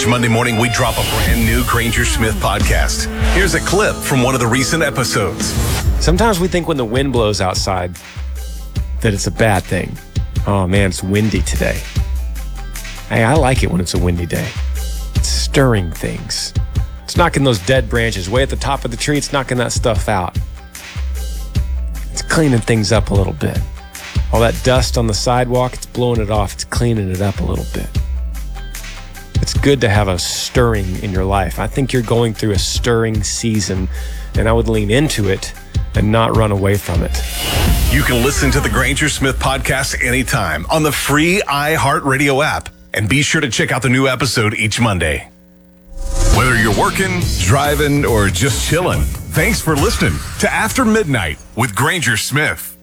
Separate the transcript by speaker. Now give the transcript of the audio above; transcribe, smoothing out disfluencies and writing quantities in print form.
Speaker 1: Each Monday morning, we drop a brand new Granger Smith podcast. Here's a clip from one of the recent episodes.
Speaker 2: Sometimes we think when the wind blows outside that it's a bad thing. Oh man, it's windy today. Hey, I like it when it's a windy day. It's stirring things. It's knocking those dead branches way at the top of the tree. It's knocking that stuff out. It's cleaning things up a little bit. All that dust on the sidewalk, it's blowing it off. It's cleaning it up a little bit. It's good to have a stirring in your life. I think you're going through a stirring season, and I would lean into it and not run away from it.
Speaker 1: You can listen to the Granger Smith podcast anytime on the free iHeartRadio app. And be sure to check out the new episode each Monday. Whether you're working, driving, or just chilling, thanks for listening to After Midnight with Granger Smith.